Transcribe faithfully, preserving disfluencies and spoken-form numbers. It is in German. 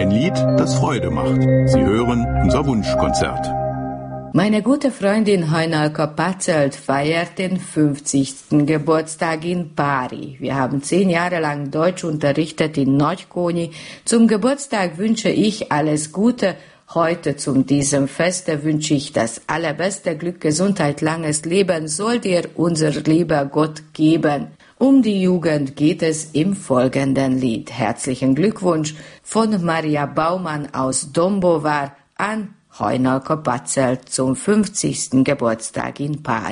Ein Lied, das Freude macht. Sie hören unser Wunschkonzert. Meine gute Freundin Heinalka Patzelt feiert den fünfzigsten Geburtstag in Bari. Wir haben zehn Jahre lang Deutsch unterrichtet in Nagykóni. Zum Geburtstag wünsche ich alles Gute. Heute zu diesem Feste wünsche ich das allerbeste Glück, Gesundheit, langes Leben soll dir unser lieber Gott geben. Um die Jugend geht es im folgenden Lied. Herzlichen Glückwunsch von Maria Baumann aus Dombovar an Heinalka Patzelt zum fünfzigsten Geburtstag in Bari.